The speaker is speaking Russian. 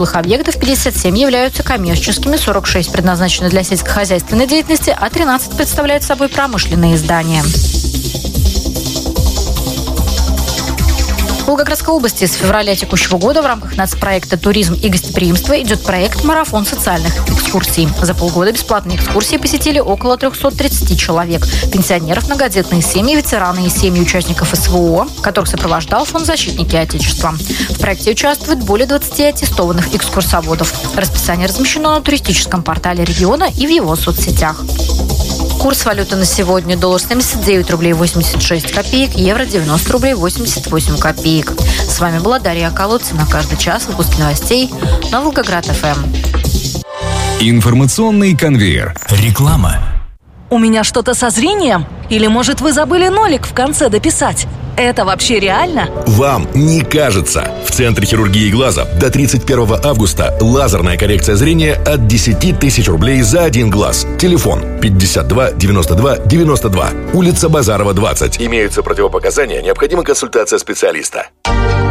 объектов 57 являются коммерческими, 46 предназначены для сельскохозяйственной деятельности, а 13 представляют собой промышленные здания. В Волгоградской области с февраля текущего года в рамках нацпроекта «Туризм и гостеприимство» идет проект «Марафон социальных экскурсий». За полгода бесплатные экскурсии посетили около 330 человек. Пенсионеров, многодетные семьи, ветераны и семьи участников СВО, которых сопровождал фонд «Защитники Отечества». В проекте участвует более 20 аттестованных экскурсоводов. Расписание размещено на туристическом портале региона и в его соцсетях. Курс валюты на сегодня: доллар 79 рублей 86 копеек, евро 90 рублей 88 копеек. С вами была Дарья Колодцина. Каждый час выпуск новостей на Волгоград-ФМ. Информационный конвейер. Реклама. У меня что-то со зрением? Или, может, вы забыли нолик в конце дописать? Это вообще реально? Вам не кажется. В Центре хирургии глаза до 31 августа лазерная коррекция зрения от 10 тысяч рублей за один глаз. Телефон 52 92 92. Улица Базарова, 20. Имеются противопоказания, необходима консультация специалиста.